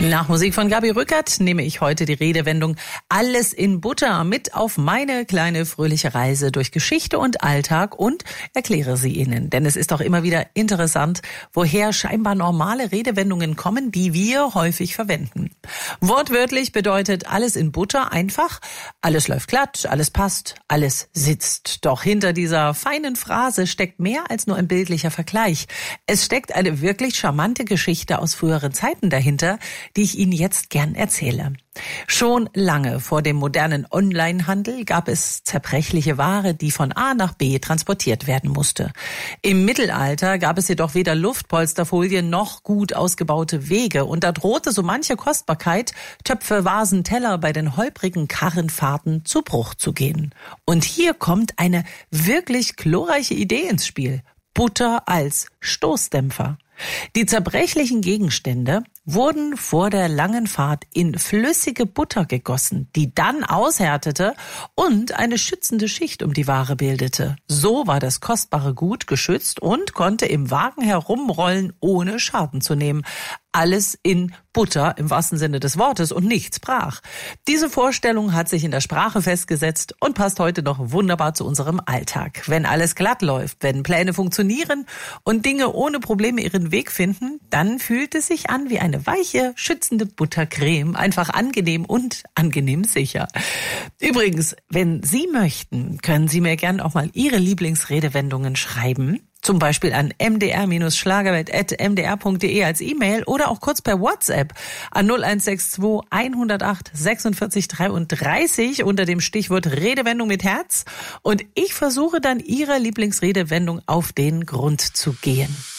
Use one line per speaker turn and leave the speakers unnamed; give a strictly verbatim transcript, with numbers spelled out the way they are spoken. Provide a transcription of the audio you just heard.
Nach Musik von Gabi Rückert nehme ich heute die Redewendung Alles in Butter mit auf meine kleine fröhliche Reise durch Geschichte und Alltag und erkläre sie Ihnen. Denn es ist auch immer wieder interessant, woher scheinbar normale Redewendungen kommen, die wir häufig verwenden. Wortwörtlich bedeutet Alles in Butter einfach, alles läuft glatt, alles passt, alles sitzt. Doch hinter dieser feinen Phrase steckt mehr als nur ein bildlicher Vergleich. Es steckt eine wirklich charmante Geschichte aus früheren Zeiten dahinter, die ich Ihnen jetzt gern erzähle. Schon lange vor dem modernen Onlinehandel gab es zerbrechliche Ware, die von A nach B transportiert werden musste. Im Mittelalter gab es jedoch weder Luftpolsterfolie noch gut ausgebaute Wege und da drohte so manche Kostbarkeit, Töpfe, Vasen, Teller bei den holprigen Karrenfahrten zu Bruch zu gehen. Und hier kommt eine wirklich glorreiche Idee ins Spiel. Butter als Stoßdämpfer. Die zerbrechlichen Gegenstände wurden vor der langen Fahrt in flüssige Butter gegossen, die dann aushärtete und eine schützende Schicht um die Ware bildete. So war das kostbare Gut geschützt und konnte im Wagen herumrollen, ohne Schaden zu nehmen. Alles in Butter im wahrsten Sinne des Wortes und nichts brach. Diese Vorstellung hat sich in der Sprache festgesetzt und passt heute noch wunderbar zu unserem Alltag. Wenn alles glatt läuft, wenn Pläne funktionieren und Dinge ohne Probleme ihren Weg finden, dann fühlt es sich an wie eine weiche, schützende Buttercreme. Einfach angenehm und angenehm sicher. Übrigens, wenn Sie möchten, können Sie mir gerne auch mal Ihre Lieblingsredewendungen schreiben. Zum Beispiel an m d r schlagerwelt at m d r punkt d e als E-Mail oder auch kurz per WhatsApp an null eins sechs zwei hundertacht sechsundvierzig dreiunddreißig unter dem Stichwort Redewendung mit Herz. Und ich versuche dann Ihrer Lieblingsredewendung auf den Grund zu gehen.